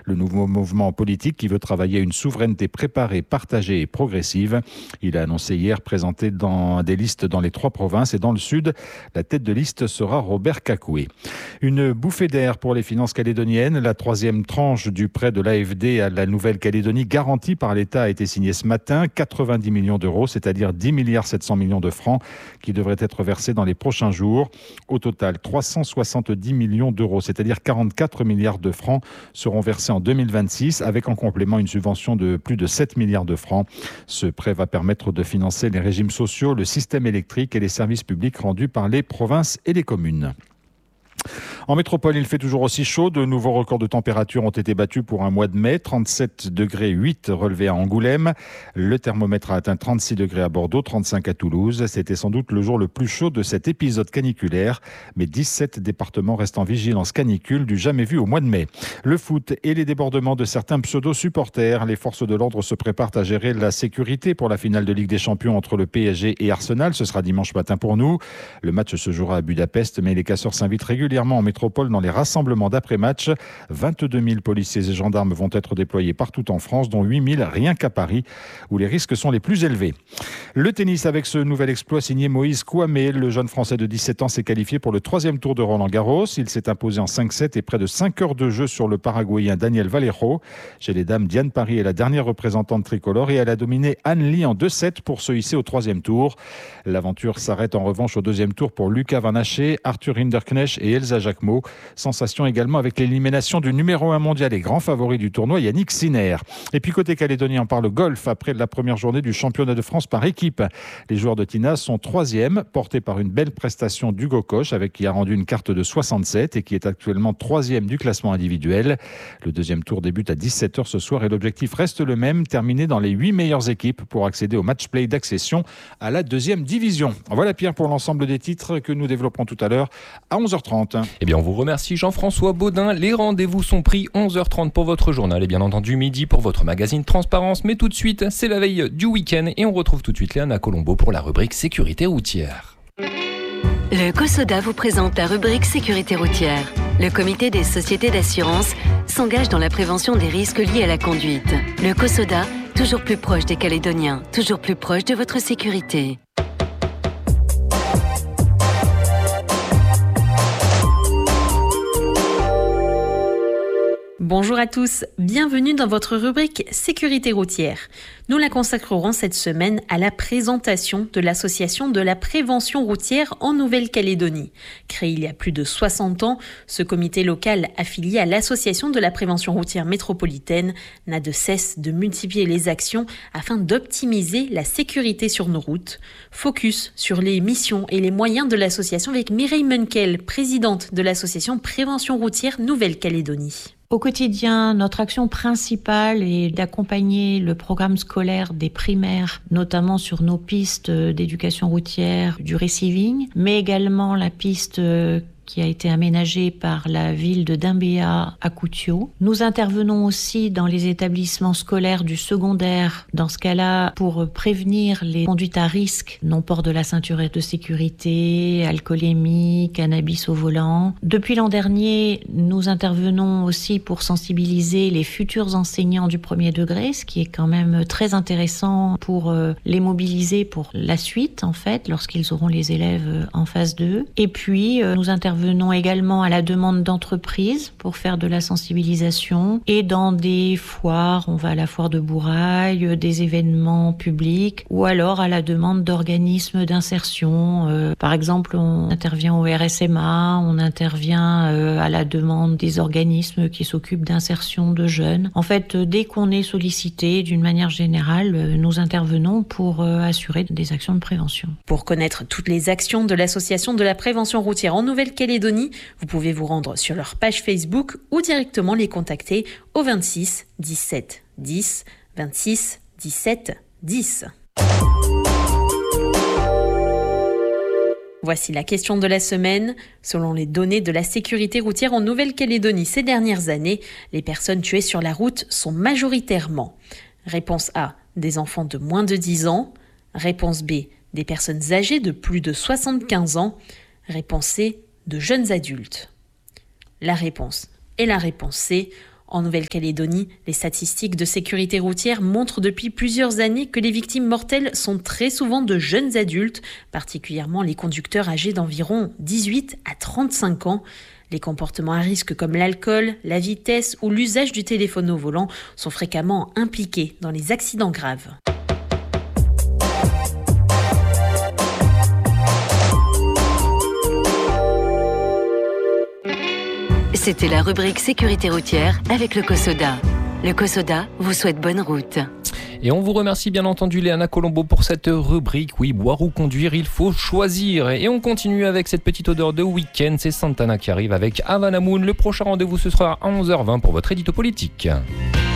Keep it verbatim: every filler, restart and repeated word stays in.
le nouveau mouvement politique qui veut travailler à une souveraineté préparée, partagée et progressive. Il a annoncé hier présenter dans des listes dans les trois provinces et dans le sud. La tête de liste sera Robert Kakoué. Une bouffée d'air pour les finances calédoniennes. La troisième tranche du prêt de l'A F D à la Nouvelle-Calédonie garantie par l'État a été signée ce matin. quatre-vingt-dix millions d'euros, c'est-à-dire dix milliards sept cents millions de francs qui devraient être versés dans les prochains jours. Au total, trois cent soixante-dix millions d'euros, c'est-à-dire quarante-quatre milliards de francs seront versés en deux mille vingt-six avec en complément une subvention de plus de sept milliards de francs. Ce prêt va permettre de financer les régimes sociaux, le système électrique et les services publics rendus par les provinces et les communes. En métropole, il fait toujours aussi chaud. De nouveaux records de température ont été battus pour un mois de mai. trente-sept degrés huit relevés à Angoulême. Le thermomètre a atteint trente-six degrés à Bordeaux, trente-cinq à Toulouse. C'était sans doute le jour le plus chaud de cet épisode caniculaire. Mais dix-sept départements restent en vigilance canicule du jamais vu au mois de mai. Le foot et les débordements de certains pseudo-supporters. Les forces de l'ordre se préparent à gérer la sécurité pour la finale de Ligue des Champions entre le P S G et Arsenal. Ce sera dimanche matin pour nous. Le match se jouera à Budapest, mais les casseurs s'invitent régulièrement en métropole dans les rassemblements d'après-match. vingt-deux mille policiers et gendarmes vont être déployés partout en France, dont huit mille rien qu'à Paris, où les risques sont les plus élevés. Le tennis avec ce nouvel exploit signé Moïse Kouamé. Le jeune Français de dix-sept ans s'est qualifié pour le troisième tour de Roland-Garros. Il s'est imposé en cinq sept et près de cinq heures de jeu sur le Paraguayen Daniel Vallejo. Chez les dames, Diane Paris est la dernière représentante tricolore et elle a dominé Anne Lee en deux sept pour se hisser au troisième tour. L'aventure s'arrête en revanche au deuxième tour pour Lucas Van Haché, Arthur Hinderknecht et Elsa Jacquemot. Sensation également avec l'élimination du numéro un mondial et grand favori du tournoi, Yannick Sinner. Et puis côté calédonien, on parle golf après la première journée du championnat de France par équipe. Les joueurs de Tina sont troisième, portés par une belle prestation d'Hugo Koch, avec qui a rendu une carte de soixante-sept et qui est actuellement troisième du classement individuel. Le deuxième tour débute à dix-sept heures ce soir et l'objectif reste le même, terminer dans les huit meilleures équipes pour accéder au match-play d'accession à la deuxième division. Voilà Pierre pour l'ensemble des titres que nous développerons tout à l'heure à onze heures trente. Eh bien, on vous remercie Jean-François Baudin. Les rendez-vous sont pris onze heures trente pour votre journal et bien entendu midi pour votre magazine Transparence. Mais tout de suite, c'est la veille du week-end et on retrouve tout de suite Léana Colombo pour la rubrique Sécurité routière. Le COSODA vous présente la rubrique Sécurité routière. Le comité des sociétés d'assurance s'engage dans la prévention des risques liés à la conduite. Le COSODA, toujours plus proche des Calédoniens, toujours plus proche de votre sécurité. Bonjour à tous, bienvenue dans votre rubrique Sécurité routière. Nous la consacrerons cette semaine à la présentation de l'Association de la prévention routière en Nouvelle-Calédonie. Créé il y a plus de soixante ans, ce comité local affilié à l'Association de la prévention routière métropolitaine n'a de cesse de multiplier les actions afin d'optimiser la sécurité sur nos routes. Focus sur les missions et les moyens de l'association avec Mireille Munkel, présidente de l'Association Prévention routière Nouvelle-Calédonie. Au quotidien, notre action principale est d'accompagner le programme scolaire des primaires, notamment sur nos pistes d'éducation routière, du receiving, mais également la piste qui a été aménagée par la ville de Dimbéa à Koutio. Nous intervenons aussi dans les établissements scolaires du secondaire, dans ce cas-là, pour prévenir les conduites à risque, non-port de la ceinture de sécurité, alcoolémie, cannabis au volant. Depuis l'an dernier, nous intervenons aussi pour sensibiliser les futurs enseignants du premier degré, ce qui est quand même très intéressant pour les mobiliser pour la suite, en fait, lorsqu'ils auront les élèves en phase deux. Et puis, nous intervenons Venons également à la demande d'entreprises pour faire de la sensibilisation et dans des foires, on va à la foire de Bourail, des événements publics ou alors à la demande d'organismes d'insertion. Euh, par exemple, on intervient au R S M A, on intervient euh, à la demande des organismes qui s'occupent d'insertion de jeunes. En fait, dès qu'on est sollicité, d'une manière générale, euh, nous intervenons pour euh, assurer des actions de prévention. Pour connaître toutes les actions de l'Association de la prévention routière en Nouvelle-Calédonie, vous pouvez vous rendre sur leur page Facebook ou directement les contacter au vingt-six dix-sept dix vingt-six dix-sept dix. Voici la question de la semaine. Selon les données de la sécurité routière en Nouvelle-Calédonie ces dernières années, les personnes tuées sur la route sont majoritairement: réponse A, des enfants de moins de dix ans. Réponse B, des personnes âgées de plus de soixante-quinze ans. Réponse C, de jeunes adultes. La réponse est la réponse C. En Nouvelle-Calédonie, les statistiques de sécurité routière montrent depuis plusieurs années que les victimes mortelles sont très souvent de jeunes adultes, particulièrement les conducteurs âgés d'environ dix-huit à trente-cinq ans. Les comportements à risque comme l'alcool, la vitesse ou l'usage du téléphone au volant sont fréquemment impliqués dans les accidents graves. C'était la rubrique sécurité routière avec le COSODA. Le COSODA vous souhaite bonne route. Et on vous remercie bien entendu Léana Colombo pour cette rubrique. Oui, boire ou conduire, il faut choisir. Et on continue avec cette petite odeur de week-end. C'est Santana qui arrive avec Havana Moon. Le prochain rendez-vous ce sera à onze heures vingt pour votre édito politique.